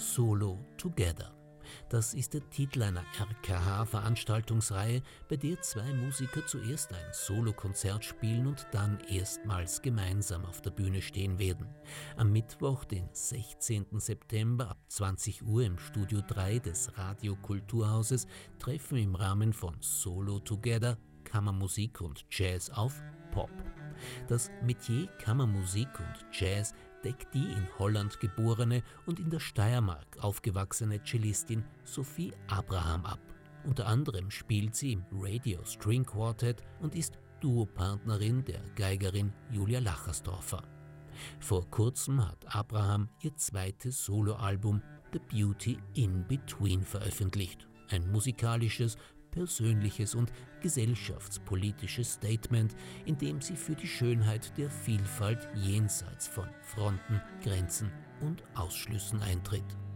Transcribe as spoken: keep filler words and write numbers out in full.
Solo Together. Das ist der Titel einer R K H-Veranstaltungsreihe, bei der zwei Musiker zuerst ein Solokonzert spielen und dann erstmals gemeinsam auf der Bühne stehen werden. Am Mittwoch, den sechzehnten September ab zwanzig Uhr im Studio drei des Radio Kulturhauses treffen im Rahmen von Solo Together Kammermusik und Jazz auf Pop. Das Metier Kammermusik und Jazz deckt die in Holland geborene und in der Steiermark aufgewachsene Cellistin Sophie Abraham ab. Unter anderem spielt sie im Radio String Quartet und ist Duopartnerin der Geigerin Julia Lachersdorfer. Vor kurzem hat Abraham ihr zweites Soloalbum The Beauty in Between veröffentlicht. Ein musikalisches, persönliches und gesellschaftspolitisches Statement, in dem sie für die Schönheit der Vielfalt jenseits von Fronten, Grenzen und Ausschlüssen eintritt.